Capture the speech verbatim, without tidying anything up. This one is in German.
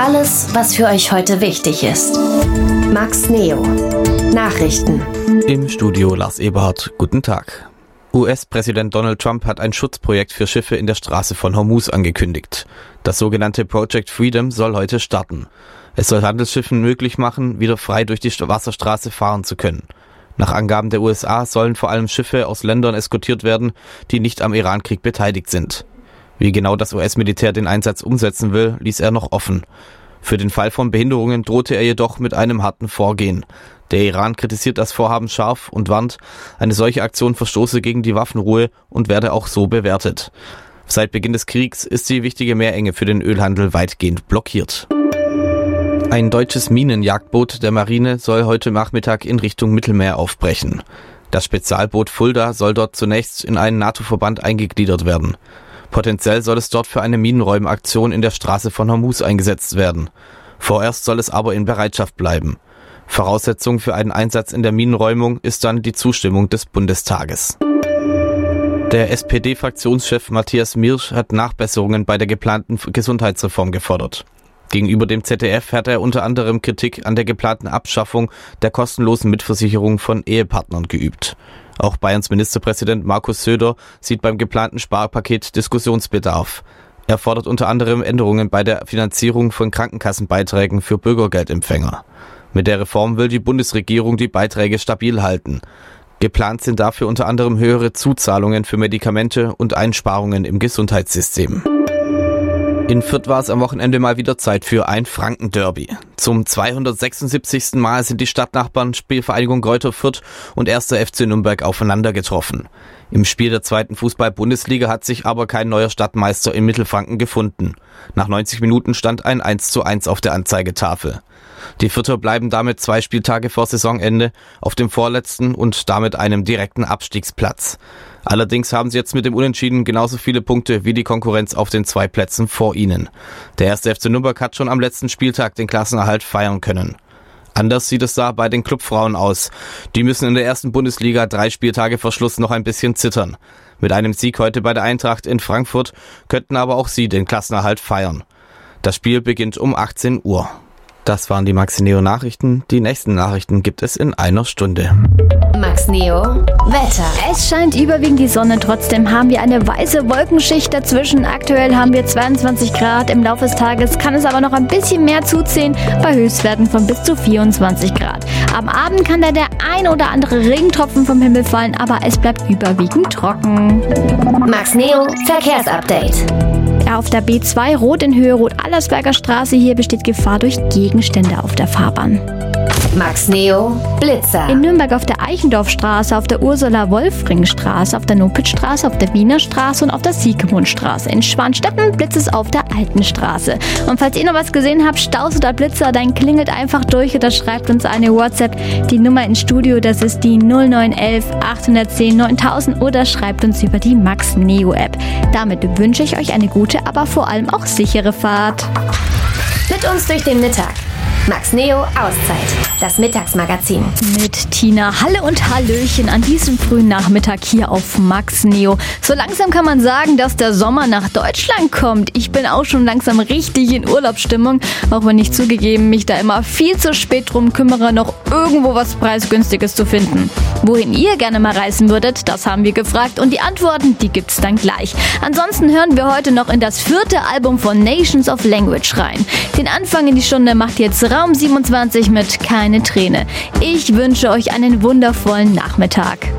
Alles, was für euch heute wichtig ist. Max Neo. Nachrichten. Im Studio Lars Eberhardt. Guten Tag. U S-Präsident Donald Trump hat ein Schutzprojekt für Schiffe in der Straße von Hormuz angekündigt. Das sogenannte Project Freedom soll heute starten. Es soll Handelsschiffen möglich machen, wieder frei durch die Wasserstraße fahren zu können. Nach Angaben der U S A sollen vor allem Schiffe aus Ländern eskortiert werden, die nicht am Irankrieg beteiligt sind. Wie genau das U S-Militär den Einsatz umsetzen will, ließ er noch offen. Für den Fall von Behinderungen drohte er jedoch mit einem harten Vorgehen. Der Iran kritisiert das Vorhaben scharf und warnt, eine solche Aktion verstoße gegen die Waffenruhe und werde auch so bewertet. Seit Beginn des Kriegs ist die wichtige Meerenge für den Ölhandel weitgehend blockiert. Ein deutsches Minenjagdboot der Marine soll heute Nachmittag in Richtung Mittelmeer aufbrechen. Das Spezialboot Fulda soll dort zunächst in einen NATO-Verband eingegliedert werden. Potenziell soll es dort für eine Minenräumaktion in der Straße von Hormuz eingesetzt werden. Vorerst soll es aber in Bereitschaft bleiben. Voraussetzung für einen Einsatz in der Minenräumung ist dann die Zustimmung des Bundestages. Der S P D-Fraktionschef Matthias Mirsch hat Nachbesserungen bei der geplanten Gesundheitsreform gefordert. Gegenüber dem Z D F hat er unter anderem Kritik an der geplanten Abschaffung der kostenlosen Mitversicherung von Ehepartnern geübt. Auch Bayerns Ministerpräsident Markus Söder sieht beim geplanten Sparpaket Diskussionsbedarf. Er fordert unter anderem Änderungen bei der Finanzierung von Krankenkassenbeiträgen für Bürgergeldempfänger. Mit der Reform will die Bundesregierung die Beiträge stabil halten. Geplant sind dafür unter anderem höhere Zuzahlungen für Medikamente und Einsparungen im Gesundheitssystem. In Fürth war es am Wochenende mal wieder Zeit für ein Franken-Derby. Zum zweihundertsechsundsiebzigsten Mal sind die Stadtnachbarn Spielvereinigung Greuther Fürth und erster F C Nürnberg aufeinander getroffen. Im Spiel der zweiten Fußball-Bundesliga hat sich aber kein neuer Stadtmeister in Mittelfranken gefunden. Nach neunzig Minuten stand ein eins zu eins auf der Anzeigetafel. Die Fürther bleiben damit zwei Spieltage vor Saisonende auf dem vorletzten und damit einem direkten Abstiegsplatz. Allerdings haben sie jetzt mit dem Unentschieden genauso viele Punkte wie die Konkurrenz auf den zwei Plätzen vor ihnen. Der erste F C Nürnberg hat schon am letzten Spieltag den Klassenerhalt feiern können. Anders sieht es da bei den Clubfrauen aus. Die müssen in der ersten Bundesliga drei Spieltage vor Schluss noch ein bisschen zittern. Mit einem Sieg heute bei der Eintracht in Frankfurt könnten aber auch sie den Klassenerhalt feiern. Das Spiel beginnt um achtzehn Uhr. Das waren die Max Neo Nachrichten. Die nächsten Nachrichten gibt es in einer Stunde. Max Neo Wetter. Es scheint überwiegend die Sonne, trotzdem haben wir eine weiße Wolkenschicht dazwischen. Aktuell haben wir zweiundzwanzig Grad, im Laufe des Tages kann es aber noch ein bisschen mehr zuziehen, bei Höchstwerten von bis zu vierundzwanzig Grad. Am Abend kann da der ein oder andere Regentropfen vom Himmel fallen, aber es bleibt überwiegend trocken. Max Neo Verkehrsupdate. Auf der B zwei Rot in Höhe Rot-Allersberger Straße, hier besteht Gefahr durch Gegenstände auf der Fahrbahn. Max Neo Blitzer. In Nürnberg auf der Eichendorfstraße, auf der Ursula-Wolfring-Straße, auf der Nopitzstraße, auf der Wiener Straße und auf der Siegmundstraße. In Schwanstetten blitzt es auf der Alten Straße. Und falls ihr noch was gesehen habt, Staus oder Blitzer, dann klingelt einfach durch oder schreibt uns eine WhatsApp. Die Nummer ins Studio, das ist die null neun eins eins acht eins null neuntausend oder schreibt uns über die Max Neo App. Damit wünsche ich euch eine gute, aber vor allem auch sichere Fahrt. Mit uns durch den Mittag. Max Neo Auszeit, das Mittagsmagazin. Mit Tina. Halle und Hallöchen an diesem frühen Nachmittag hier auf Max Neo. So langsam kann man sagen, dass der Sommer nach Deutschland kommt. Ich bin auch schon langsam richtig in Urlaubsstimmung, auch wenn ich zugegeben mich da immer viel zu spät drum kümmere, noch irgendwo was Preisgünstiges zu finden. Wohin ihr gerne mal reisen würdet, das haben wir gefragt und die Antworten, die gibt's dann gleich. Ansonsten hören wir heute noch in das vierte Album von Nations of Language rein. Den Anfang in die Stunde macht jetzt Raum siebenundzwanzig mit Keine Träne. Ich wünsche euch einen wundervollen Nachmittag.